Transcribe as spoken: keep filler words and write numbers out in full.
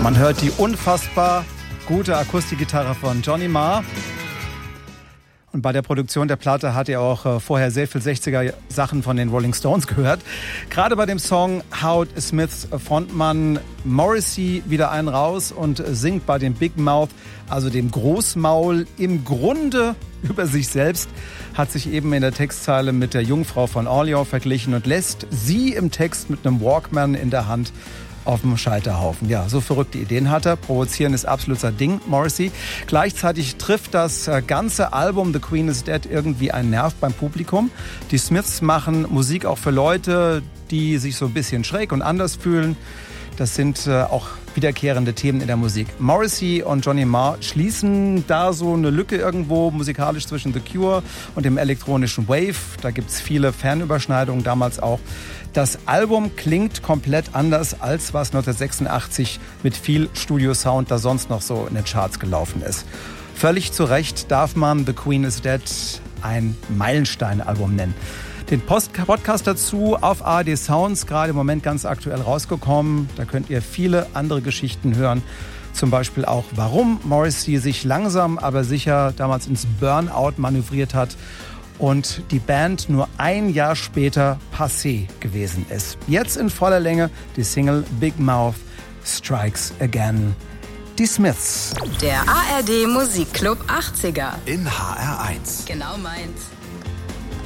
Man hört die unfassbar gute Akustikgitarre von Johnny Marr. Und bei der Produktion der Platte hat er auch äh, vorher sehr viel sechziger-Sachen von den Rolling Stones gehört. Gerade bei dem Song haut Smiths Frontmann Morrissey wieder einen raus und singt bei dem Big Mouth, also dem Großmaul, im Grunde über sich selbst, hat sich eben in der Textzeile mit der Jungfrau von Orleans verglichen und lässt sie im Text mit einem Walkman in der Hand auf dem Scheiterhaufen. Ja, so verrückte Ideen hat er. Provozieren ist absolut sein Ding, Morrissey. Gleichzeitig trifft das ganze Album The Queen is Dead irgendwie einen Nerv beim Publikum. Die Smiths machen Musik auch für Leute, die sich so ein bisschen schräg und anders fühlen. Das sind äh, auch wiederkehrende Themen in der Musik. Morrissey und Johnny Marr schließen da so eine Lücke irgendwo musikalisch zwischen The Cure und dem elektronischen Wave. Da gibt's viele Fernüberschneidungen, damals auch. Das Album klingt komplett anders, als was neunzehnhundertsechsundachtzig mit viel Studio-Sound da sonst noch so in den Charts gelaufen ist. Völlig zu Recht darf man The Queen is Dead ein Meilenstein-Album nennen. Den Post- Podcast dazu auf A R D Sounds, gerade im Moment ganz aktuell rausgekommen. Da könnt ihr viele andere Geschichten hören. Zum Beispiel auch, warum Morrissey sich langsam, aber sicher damals ins Burnout manövriert hat und die Band nur ein Jahr später passé gewesen ist. Jetzt in voller Länge die Single Big Mouth Strikes Again. Die Smiths. Der A R D Musikclub achtziger. In H R eins. Genau meins.